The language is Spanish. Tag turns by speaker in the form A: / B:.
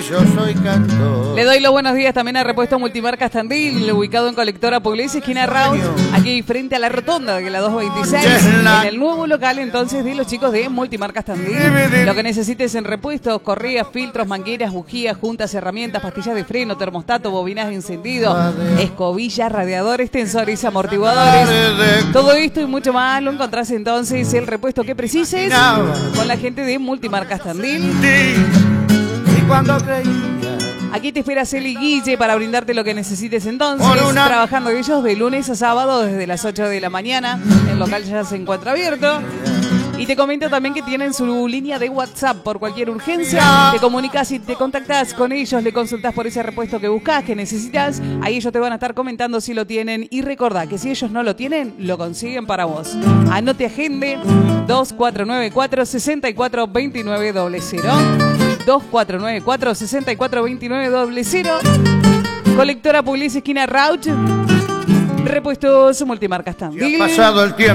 A: Yo soy cantor.
B: Le doy los buenos días también a Repuesto Multimarcas Tandil, ubicado en Colectora Pugliese, esquina Raus, aquí frente a la rotonda de la 226, en el nuevo local entonces de los chicos de Multimarcas Tandil. Lo que necesites en repuestos, correas, filtros, mangueras, bujías, juntas, herramientas, pastillas de freno, termostato, bobinas de encendido, escobillas, radiadores, tensores, amortiguadores. Todo esto y mucho más lo encontrás entonces el repuesto que precises con la gente de Multimarcas Tandil.
A: Cuando creía.
B: Aquí te espera Celi Guille para brindarte lo que necesites entonces. Trabajando ellos de lunes a sábado desde las 8 de la mañana. El local ya se encuentra abierto. Y te comento también que tienen su línea de WhatsApp por cualquier urgencia. Te comunicas y te contactás con ellos, le consultás por ese repuesto que buscas, que necesitas. Ahí ellos te van a estar comentando si lo tienen. Y recordá que si ellos no lo tienen, lo consiguen para vos. Anote agende 2494-642900. 2494-642900. Colectora Pugliese, esquina Rauch. Repuestos Multimarcas Tandil.
A: Ya ha pasado el tiempo.